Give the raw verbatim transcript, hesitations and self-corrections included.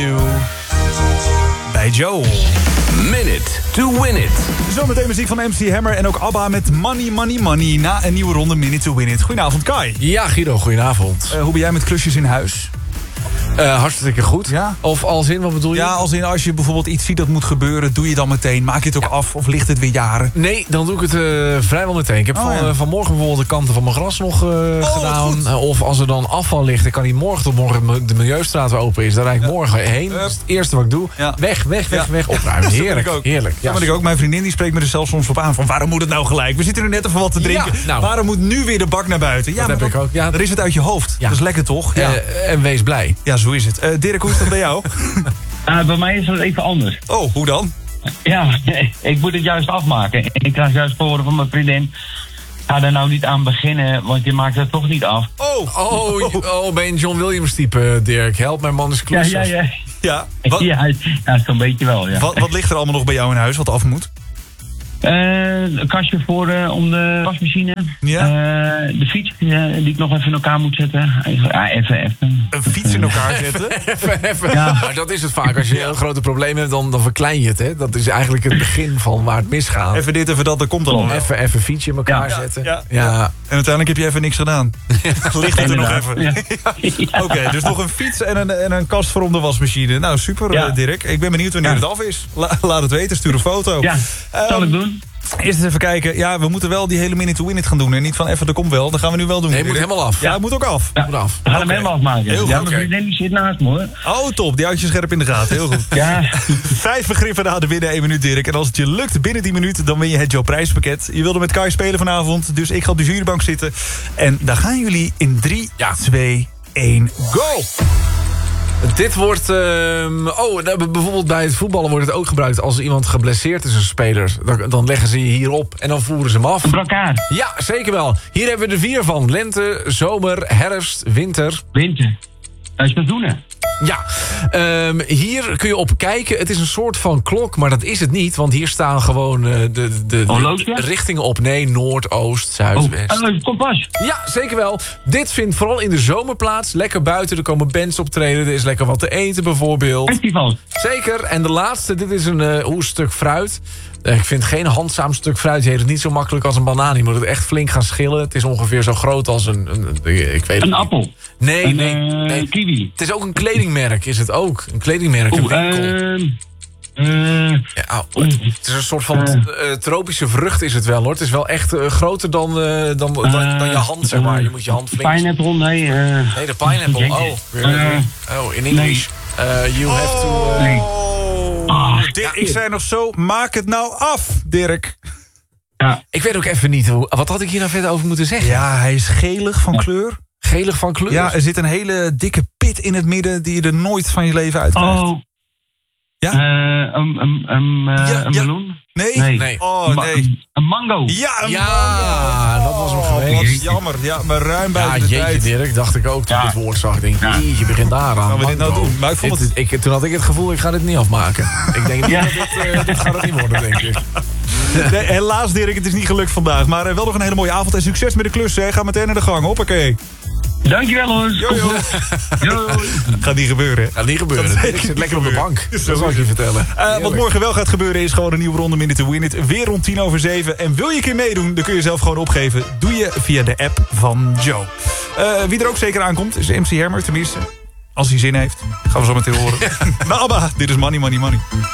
Bij Joe. Minute to win it. Zometeen muziek van M C Hammer en ook ABBA met Money, Money, Money. Na een nieuwe ronde Minute to win it. Goedenavond, Kai. Ja, Guido, goedenavond. Uh, hoe ben jij met klusjes in huis? Uh, hartstikke goed. Ja? Of als in, wat bedoel je? Ja, als in als je bijvoorbeeld iets ziet dat moet gebeuren, doe je dan meteen. Maak je het ook ja. af of ligt het weer jaren? Nee, dan doe ik het uh, vrijwel meteen. Ik heb oh, van, ja. uh, vanmorgen bijvoorbeeld de kanten van mijn gras nog uh, oh, gedaan. Uh, of als er dan afval ligt, dan kan die morgen tot morgen de Milieustraat weer open is. Daar rijd ik ja. morgen heen. Dat is het eerste wat ik doe. Ja. Weg, weg, weg, ja. weg. Opruimen. Heerlijk. Dat Heerlijk. Ja, maar ik ook. Mijn vriendin die spreekt me er zelfs soms op aan. Van waarom moet het nou gelijk? We zitten er net even wat te drinken. Ja, nou. Waarom moet nu weer de bak naar buiten? Ja, dat maar heb dan, ik ook. Ja. Dan is het uit je hoofd. Ja. Dat is lekker toch? Ja. Uh, en wees blij. Ja, zo is het. Uh, Dirk, hoe is dat bij jou? Uh, bij mij is het even anders. Oh, hoe dan? Ja, ik moet het juist afmaken. Ik krijg juist horen van mijn vriendin. Ga er nou niet aan beginnen, want je maakt het toch niet af. Oh, oh, oh ben je John Williams type, Dirk? Help, mijn man is klusser. Ja, ja, ja. Ja, wat, ja, ja zo'n beetje wel, ja. Wat, wat ligt er allemaal nog bij jou in huis wat af moet? Uh, een kastje voor uh, om de wasmachine. Ja. Uh, de fiets uh, die ik nog even in elkaar moet zetten. Ja, even, even. Een fiets in elkaar zetten? even, even. Ja. Maar dat is het vaak. Als je ja. een grote probleem hebt, dan, dan verklein je het. Hè? Dat is eigenlijk het begin van waar het misgaat. Even dit, even dat, dat komt dan. Even, even een fietsje in elkaar ja. zetten. Ja. Ja. Ja. En uiteindelijk heb je even niks gedaan. Ligt het er nog even? Ja. Ja. Oké, okay, dus nog een fiets en een, en een kast voor om de wasmachine. Nou, super ja. uh, Dirk. Ik ben benieuwd wanneer ja. het af is. La, laat het weten, stuur een foto. Ja, um, zal ik doen. Eerst eens even kijken. Ja, we moeten wel die hele Minute to Win It gaan doen. En niet van even, er komt wel. Dat gaan we nu wel doen. Nee, het moet helemaal af. Ja, het moet ook af. Ja, moet af. We gaan okay. hem helemaal afmaken. Heel ja, goed. Mijn vriendin die zit naast me, hoor. Oh, top. Die houdt je scherp in de gaten. Heel goed. Ja. Vijf begrippen na de winnen één minuut, Dirk. En als het je lukt binnen die minuut, dan win je het Joe prijspakket. Je wilde met Kai spelen vanavond. Dus ik ga op de jurybank zitten. En daar gaan jullie in drie, twee, één, go! Dit wordt... Uh, oh, bijvoorbeeld bij het voetballen wordt het ook gebruikt. Als iemand geblesseerd is, een speler, dan, dan leggen ze je hierop en dan voeren ze hem af. Een brancard. Ja, zeker wel. Hier hebben we er vier van. Lente, zomer, herfst, winter. Winter. Dat is pensioenen. Ja, um, hier kun je op kijken. Het is een soort van klok, maar dat is het niet. Want hier staan gewoon uh, de, de, de, de richtingen op. Nee, noord, oost, zuid, west. Oh, uh, kompas. Ja, zeker wel. Dit vindt vooral in de zomer plaats. Lekker buiten, er komen bands optreden. Er is lekker wat te eten bijvoorbeeld. Festival. Zeker. En de laatste, dit is een uh, hoe stuk fruit. Uh, ik vind geen handzaam stuk fruit. Je eet het niet zo makkelijk als een banaan. Je moet het echt flink gaan schillen. Het is ongeveer zo groot als een... een, een ik weet een niet. appel. Nee, een, nee, uh, nee. Kiwi. Het is ook een kledingmerk, is het ook. Een kledingmerk, een winkel. Uh, uh, ja, oh, het is een soort van uh, tropische vrucht is het wel, hoor. Het is wel echt uh, groter dan, uh, dan, dan, dan je hand, zeg maar. Je moet je hand flink... Pineapple, nee. Uh, nee, de pineapple. Oh, uh, oh in English. Uh, you have to... Uh, nee. Oh, Dirk, ik zei nog zo, maak het nou af, Dirk. Ja. Ik weet ook even niet, hoe, wat had ik hier nou verder over moeten zeggen? Ja, hij is gelig van kleur. Gelig van kleur? Ja, er zit een hele dikke pit in het midden die je er nooit van je leven uit krijgt. Oh. Ja? Uh, um, um, um, uh, ja, een ja. meloen? Nee. nee. nee. Oh, nee. Een mango. Ja, een ja, mango. dat was hem geweest. Oh, jammer, ja, maar ruim buiten ja, de jeetje, tijd. Dirk, dacht ik ook toen ja. ik dit woord zag. Ik denk, ja. je begint daaraan. Gaan we dit nou doen? Maar ik vond het... dit, ik, toen had ik het gevoel, ik ga dit niet afmaken. Ik denk, ja. dit, uh, dit gaat het niet worden, denk ik. Nee, helaas, Dirk, het is niet gelukt vandaag. Maar uh, wel nog een hele mooie avond en succes met de klus. Hè. Ga meteen naar de gang, hoppakee. Dankjewel, hoor. Jo, jo. jo. Gaat niet gebeuren. Gaat niet gebeuren. Ik zit lekker op de bank. Dat zal ik je vertellen. Uh, wat morgen wel gaat gebeuren is gewoon een nieuwe ronde Minute to Win It. Weer rond tien over zeven. En wil je een keer meedoen, dan kun je zelf gewoon opgeven. Doe je via de app van Joe. Uh, wie er ook zeker aankomt is M C Hammer, tenminste. Als hij zin heeft. Gaan we zo meteen horen. Nou, ABBA, dit is Money, Money, Money.